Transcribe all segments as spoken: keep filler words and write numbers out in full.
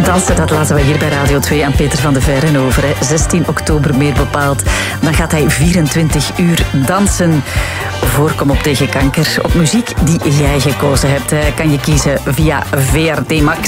Dansen, dat laten we hier bij Radio twee aan Peter van de Veijren over. Hè. zestien oktober meer bepaald. Dan gaat hij vierentwintig uur dansen. Voorkom op tegen kanker. Op muziek die jij gekozen hebt. Hè. Kan je kiezen via V R T Max.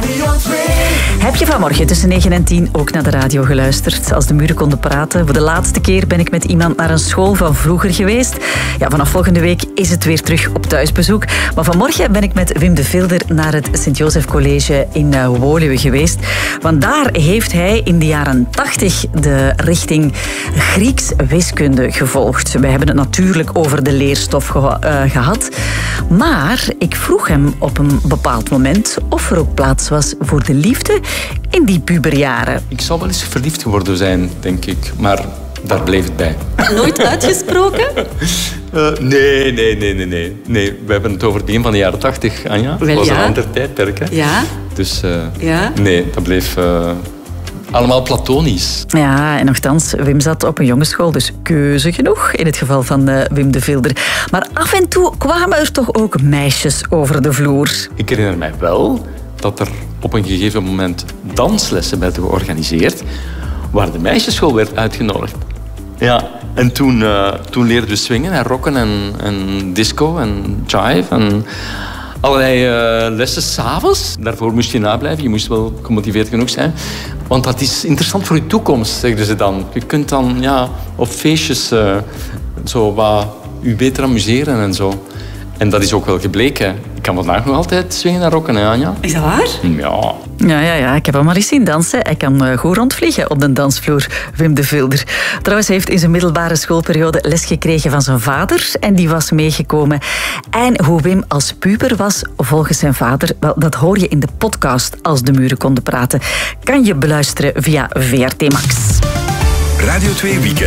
Heb je vanmorgen tussen negen en tien ook naar de radio geluisterd? Als de muren konden praten. Voor de laatste keer ben ik met iemand naar een school van vroeger geweest. Ja, vanaf volgende week is het weer terug op thuisbezoek. Maar vanmorgen ben ik met Wim de Vilder naar het Sint-Joseph College in uh, Woluwe geweest. Want daar heeft hij in de jaren tachtig de richting Grieks wiskunde gevolgd. We hebben het natuurlijk over de leerstof ge- uh, gehad. Maar ik vroeg hem op een bepaald moment of er ook plaats was voor de liefde in die puberjaren. Ik zou wel eens verliefd geworden zijn, denk ik. Maar daar bleef het bij. Nooit uitgesproken? Uh, nee, nee, nee, nee, nee. Nee, we hebben het over het begin van de jaren tachtig, Anja. Wel, dat was ja. een ander tijdperk, hè. Ja. Dus uh, Ja. nee, dat bleef uh, allemaal platonisch. Ja, en nogthans, Wim zat op een jongensschool, dus keuze genoeg in het geval van uh, Wim de Vilder. Maar af en toe kwamen er toch ook meisjes over de vloer. Ik herinner mij wel dat er op een gegeven moment danslessen werden georganiseerd waar de meisjesschool werd uitgenodigd. Ja, en toen, uh, toen leerden we swingen en rocken en, en disco en jive en allerlei uh, lessen 's avonds. Daarvoor moest je nablijven, je moest wel gemotiveerd genoeg zijn. Want dat is interessant voor je toekomst, zegden ze dan. Je kunt dan ja, op feestjes uh, zo wat je beter amuseren en zo. En dat is ook wel gebleken. Ik kan vandaag nog altijd swingen en rocken, hè, Anja? Is dat waar? Ja. Ja, ja, ja. Ik heb hem maar eens zien dansen. Hij kan uh, goed rondvliegen op de dansvloer, Wim de Vilder. Trouwens, hij heeft in zijn middelbare schoolperiode les gekregen van zijn vader. En die was meegekomen. En hoe Wim als puber was, volgens zijn vader, wel, dat hoor je in de podcast Als de muren konden praten. Kan je beluisteren via V R T Max. Radio twee Weekend.